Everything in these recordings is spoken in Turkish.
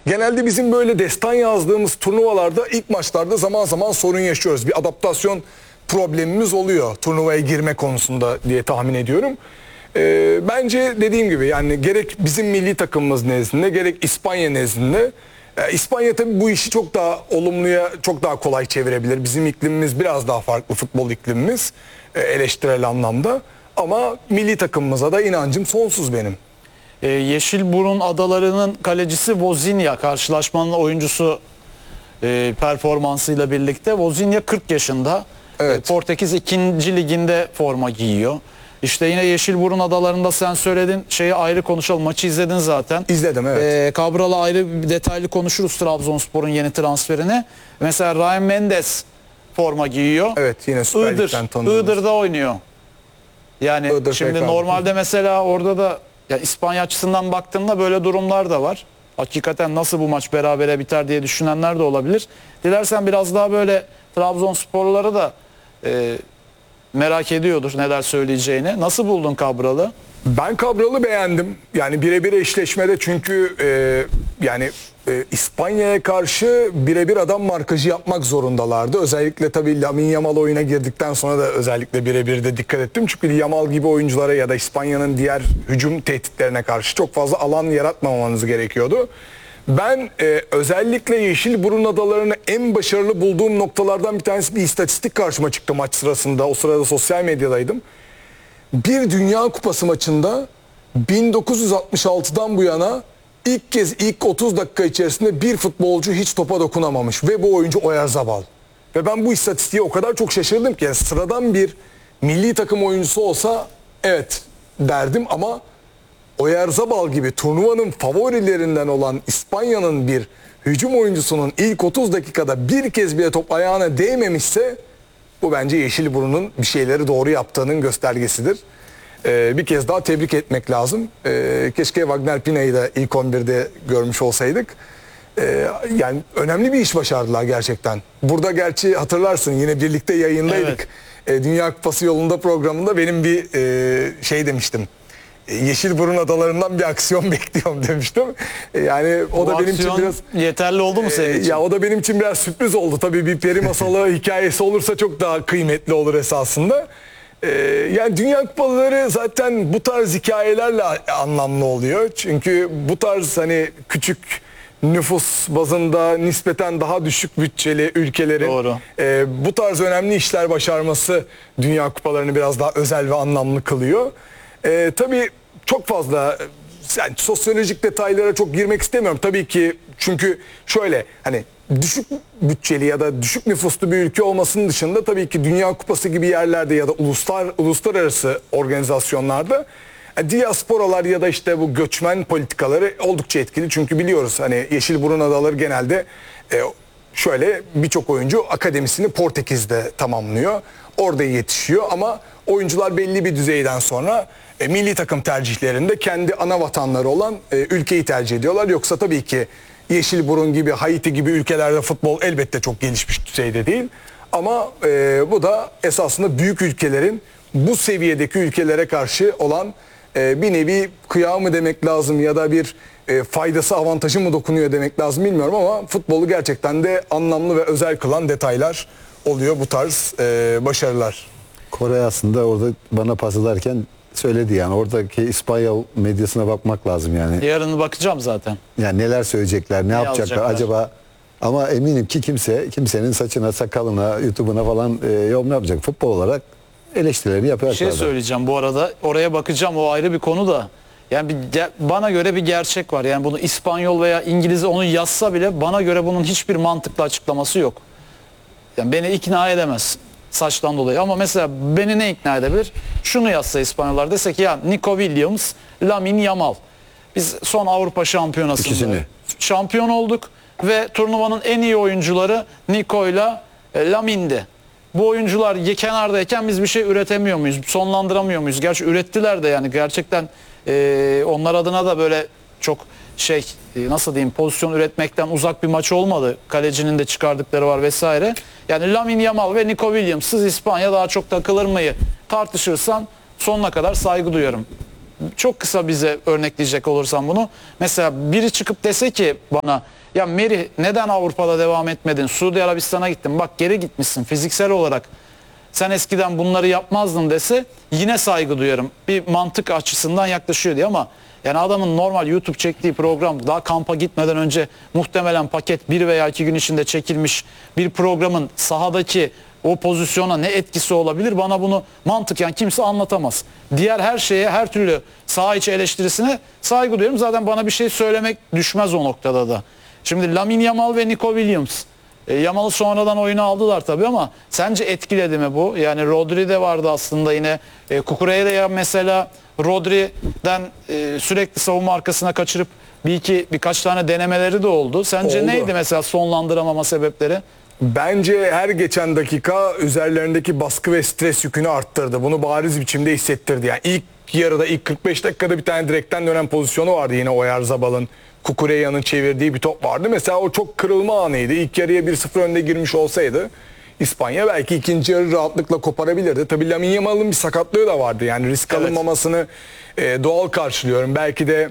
genelde bizim böyle destan yazdığımız turnuvalarda ilk maçlarda zaman zaman sorun yaşıyoruz. Bir adaptasyon problemimiz oluyor turnuvaya girme konusunda diye tahmin ediyorum. Bence dediğim gibi yani gerek bizim milli takımımız nezdinde gerek İspanya nezdinde İspanya tabii bu işi çok daha olumluya çok daha kolay çevirebilir. Bizim iklimimiz biraz daha farklı, futbol iklimimiz eleştirel anlamda, ama milli takımımıza da inancım sonsuz benim. Yeşilburun Adaları'nın kalecisi Vozinha, karşılaşmanın oyuncusu performansıyla birlikte. Vozinha 40 yaşında. Evet. Portekiz 2. liginde forma giyiyor. İşte yine Yeşilburun Adaları'nda sen söyledin, şeyi ayrı konuşalım. Maçı izledin zaten. İzledim, evet. Cabral'ı ayrı bir detaylı konuşuruz, Trabzonspor'un yeni transferini. Mesela Ryan Mendes forma giyiyor. Evet, yine Süper Lig'den tanıdığımız. Iğdır'da oynuyor. Yani Iğdır şimdi PK. normalde mesela orada da ya İspanya açısından baktığımda böyle durumlar da var. Hakikaten nasıl bu maç berabere biter diye düşünenler de olabilir. Dilersen biraz daha böyle Trabzonsporluları da merak ediyordur neler söyleyeceğini. Nasıl buldun Cabral'ı? Ben Cabral'ı beğendim. Yani birebir eşleşmede, çünkü İspanya'ya karşı birebir adam markajı yapmak zorundalardı. Özellikle tabii Lamine Yamal oyuna girdikten sonra da özellikle birebir de dikkat ettim. Çünkü Yamal gibi oyunculara ya da İspanya'nın diğer hücum tehditlerine karşı çok fazla alan yaratmamanız gerekiyordu. Ben özellikle Yeşilburun Adaları'nı en başarılı bulduğum noktalardan bir tanesi, bir istatistik karşıma çıktı maç sırasında. O sırada sosyal medyadaydım. Bir Dünya Kupası maçında 1966'dan bu yana ilk kez ilk 30 dakika içerisinde bir futbolcu hiç topa dokunamamış ve bu oyuncu Oyarzabal. Ve ben bu istatistiğe o kadar çok şaşırdım ki, yani sıradan bir milli takım oyuncusu olsa evet derdim, ama Oyarzabal gibi turnuvanın favorilerinden olan İspanya'nın bir hücum oyuncusunun ilk 30 dakikada bir kez bile top ayağına değmemişse, bu bence Yeşilburun'un bir şeyleri doğru yaptığının göstergesidir. Bir kez daha tebrik etmek lazım. Keşke Wagner Pina'yı da ilk 11'de görmüş olsaydık. Yani önemli bir iş başardılar gerçekten. Burada gerçi hatırlarsın, yine birlikte yayındaydık. Evet. Dünya Kupası yolunda programında benim bir şey demiştim. Yeşilburun Adaları'ndan bir aksiyon bekliyorum demiştim. Yani o da benim için biraz yeterli oldu mu senin için? Ya o da benim için biraz sürpriz oldu. Tabii bir peri masalı hikayesi olursa çok daha kıymetli olur esasında. Yani Dünya Kupaları zaten bu tarz hikayelerle anlamlı oluyor. Çünkü bu tarz hani küçük nüfus bazında nispeten daha düşük bütçeli ülkelerin bu tarz önemli işler başarması Dünya Kupalarını biraz daha özel ve anlamlı kılıyor. Tabii çok fazla yani sosyolojik detaylara çok girmek istemiyorum. Tabii ki, çünkü şöyle hani düşük bütçeli ya da düşük nüfuslu bir ülke olmasının dışında tabii ki Dünya Kupası gibi yerlerde ya da uluslararası organizasyonlarda diasporalar ya da işte bu göçmen politikaları oldukça etkili. Çünkü biliyoruz hani Yeşilburun Adaları genelde şöyle birçok oyuncu akademisini Portekiz'de tamamlıyor. Orada yetişiyor, ama oyuncular belli bir düzeyden sonra milli takım tercihlerinde kendi ana vatanları olan ülkeyi tercih ediyorlar. Yoksa tabii ki Yeşilburun gibi, Haiti gibi ülkelerde futbol elbette çok gelişmiş düzeyde değil. Ama bu da esasında büyük ülkelerin bu seviyedeki ülkelere karşı olan bir nevi kıyağı mı demek lazım ya da bir faydası, avantajı mı dokunuyor demek lazım bilmiyorum, ama futbolu gerçekten de anlamlı ve özel kılan detaylar oluyor bu tarz başarılar. Kore aslında orada bana pas ederken söyledi, yani oradaki İspanyol medyasına bakmak lazım yani. Yarın bakacağım zaten. Yani neler söyleyecekler, ne yapacaklar acaba, ama eminim ki kimsenin saçına, sakalına, YouTube'una falan yorum yapacak. Futbol olarak eleştirilerini yapacaklar. Bir şey söyleyeceğim bu arada, oraya bakacağım, o ayrı bir konu da. Yani bana göre bir gerçek var. Yani bunu İspanyol veya İngiliz onu yazsa bile bana göre bunun hiçbir mantıklı açıklaması yok. Yani beni ikna edemez saçtan dolayı. Ama mesela beni ne ikna edebilir? Şunu yazsa İspanyollar, dese ki ya Nico Williams, Lamine Yamal. Biz son Avrupa Şampiyonası'nda şampiyon olduk ve turnuvanın en iyi oyuncuları Nico ile Lamine'di. Bu oyuncular kenardayken biz bir şey üretemiyor muyuz? Sonlandıramıyor muyuz? Gerçi ürettiler de, yani gerçekten onlar adına da böyle çok nasıl diyeyim, pozisyon üretmekten uzak bir maç olmadı. Kalecinin de çıkardıkları var vesaire. Yani Lamine Yamal ve Nico Williams'sız İspanya daha çok takılır mıyı tartışırsan sonuna kadar saygı duyarım. çok kısa bize örnekleyecek olursam bunu. Mesela biri çıkıp dese ki bana, ya Merih neden Avrupa'da devam etmedin? Suudi Arabistan'a gittin. Bak geri gitmişsin fiziksel olarak. Sen eskiden bunları yapmazdın dese yine saygı duyarım. Bir mantık açısından yaklaşıyor diye, ama yani adamın normal YouTube çektiği program, daha kampa gitmeden önce muhtemelen paket 1 veya 2 gün içinde çekilmiş bir programın sahadaki o pozisyona ne etkisi olabilir, bana bunu mantıken kimse anlatamaz. Diğer her şeye, her türlü saha içi eleştirisine saygı duyuyorum. Zaten bana bir şey söylemek düşmez o noktada da. Şimdi Lamine Yamal ve Nico Williams. Yamal'ı sonradan oyuna aldılar tabii, ama sence etkiledi mi bu? Yani Rodri de vardı aslında yine. Cucureira'ya mesela Rodri'den sürekli savunma arkasına kaçırıp birkaç tane denemeleri de oldu. Sence Oldu. neydi mesela sonlandıramama sebepleri? Bence her geçen dakika üzerlerindeki baskı ve stres yükünü arttırdı. Bunu bariz biçimde hissettirdi. Yani ilk yarıda, ilk 45 dakikada bir tane direkten dönen pozisyonu vardı yine Oyarzabal'ın. Cucureira'nın çevirdiği bir top vardı. Mesela o çok kırılma anıydı. İlk yarıya 1-0 önde girmiş olsaydı İspanya belki ikinci yarı rahatlıkla koparabilirdi. Tabii Lamine Yamal'ın bir sakatlığı da vardı. Yani risk Evet. alınmamasını doğal karşılıyorum. Belki de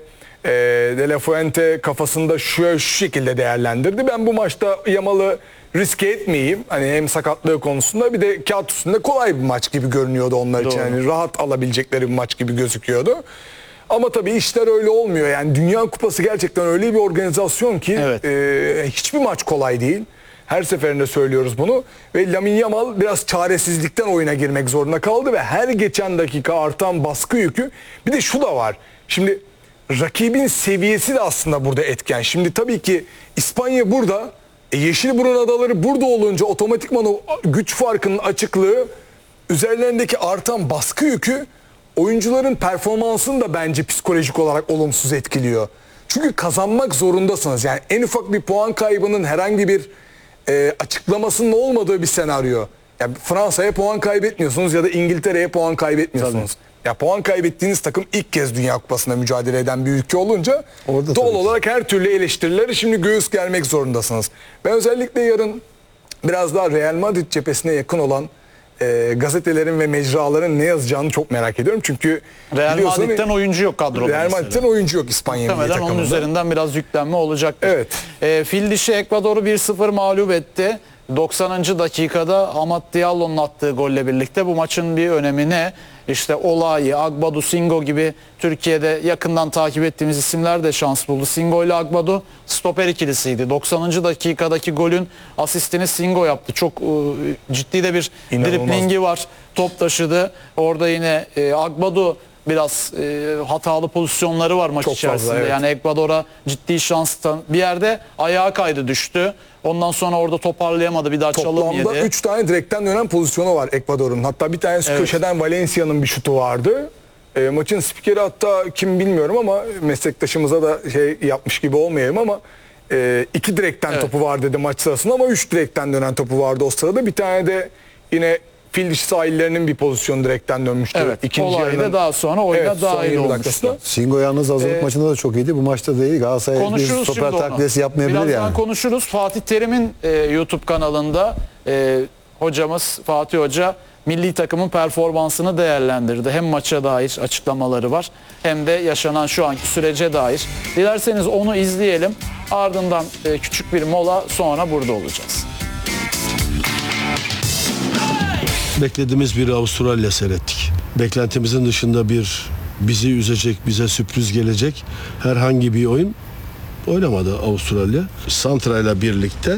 De La Fuente kafasında şu şekilde değerlendirdi. Ben bu maçta Yamal'ı riske etmeyeyim. Hani hem sakatlığı konusunda, bir de kağıt üstünde kolay bir maç gibi görünüyordu onlar için. Doğru. Yani rahat alabilecekleri bir maç gibi gözüküyordu. Ama tabii işler öyle olmuyor. Yani Dünya Kupası gerçekten öyle bir organizasyon ki Evet. hiçbir maç kolay değil. Her seferinde söylüyoruz bunu. Ve Lamine Yamal biraz çaresizlikten oyuna girmek zorunda kaldı ve her geçen dakika artan baskı yükü. Bir de şu da var. Şimdi rakibin seviyesi de aslında burada etken. Şimdi tabii ki İspanya burada, Yeşilburun Adaları burada olunca otomatikman o güç farkının açıklığı, üzerlerindeki artan baskı yükü oyuncuların performansını da bence psikolojik olarak olumsuz etkiliyor. Çünkü kazanmak zorundasınız. Yani en ufak bir puan kaybının herhangi bir açıklamasının olmadığı bir senaryo. Yani Fransa'ya puan kaybetmiyorsunuz ya da İngiltere'ye puan kaybetmiyorsunuz. Ya puan kaybettiğiniz takım ilk kez Dünya Kupası'nda mücadele eden bir ülke olunca Orada doğal tabii. olarak her türlü eleştirilere şimdi göğüs germek zorundasınız. Ben özellikle yarın biraz daha Real Madrid cephesine yakın olan gazetelerin ve mecraların ne yazacağını çok merak ediyorum. Çünkü Real biliyorsun, Madrid'den oyuncu yok kadroda Real mesela. Madrid'den oyuncu yok İspanya milli Muhtemelen onun takımında. üzerinden biraz yüklenme olacaktır. Evet. Fil dişi Ekvador'u 1-0 mağlup etti. 90. dakikada Amad Diallo'nun attığı golle birlikte bu maçın bir önemi ne? İşte Olay, Agbadu, Singo gibi Türkiye'de yakından takip ettiğimiz isimler de şans buldu. Singo ile Agbadu stoper ikilisiydi. 90. dakikadaki golün asistini Singo yaptı. Çok ciddi de bir İnanılmaz. driplingi var. Top taşıdı. Orada yine Agbadu biraz hatalı pozisyonları var maç Çok fazla, içerisinde. evet. Yani Ekvador'a ciddi şanstan bir yerde ayağa kaydı, düştü. Ondan sonra orada toparlayamadı. Bir daha çalım Toplamda yedi. 3 tane direkten dönen pozisyonu var Ekvador'un. Hatta bir tanesi Evet. köşeden Valencia'nın bir şutu vardı. Maçın spikeri hatta kim bilmiyorum ama meslektaşımıza da şey yapmış gibi olmayayım ama 2 direkten Evet. topu var dedi maç sırasında ama 3 direkten dönen topu vardı o sırada. Bir tane de yine Fil dişi sahillerinin bir pozisyonu direkten dönmüştü. Evet. Olay da daha sonra oyuna son dahil 20 olmuştu. dakikasında. Singo yalnız hazırlık maçında da çok iyiydi. Bu maçta da iyi. Galatasaray bir Konuşuruz stoper şimdi onu. takviyesi yapmayabilir Birazdan yani. konuşuruz. Fatih Terim'in YouTube kanalında hocamız Fatih Hoca milli takımın performansını değerlendirdi. Hem maça dair açıklamaları var, hem de yaşanan şu anki sürece dair. Dilerseniz onu izleyelim. Ardından küçük bir mola, sonra burada olacağız. Beklediğimiz bir Avustralya seyrettik. Beklentimizin dışında bizi üzecek, bize sürpriz gelecek herhangi bir oyun oynamadı Avustralya. Santra ile birlikte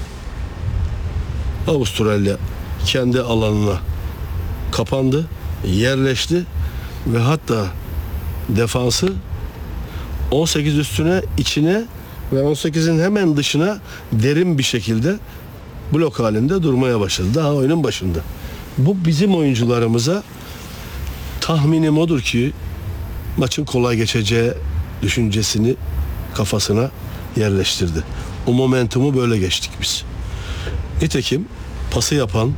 Avustralya kendi alanına kapandı, yerleşti ve hatta defansı 18 üstüne, içine ve 18'in hemen dışına derin bir şekilde blok halinde durmaya başladı. Daha oyunun başında. Bu bizim oyuncularımıza, tahminim odur ki, maçın kolay geçeceği düşüncesini kafasına yerleştirdi. O momentumu böyle geçtik biz. Nitekim pası yapan,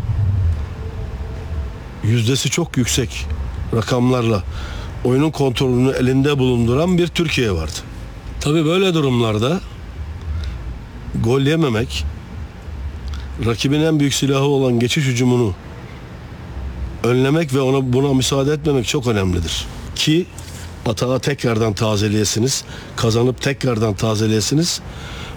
yüzdesi çok yüksek rakamlarla oyunun kontrolünü elinde bulunduran bir Türkiye vardı. Tabii böyle durumlarda gol yememek, rakibin en büyük silahı olan geçiş hücumunu önlemek ve buna müsaade etmemek çok önemlidir. Ki atağı tekrardan tazeleyesiniz. Kazanıp tekrardan tazeleyesiniz.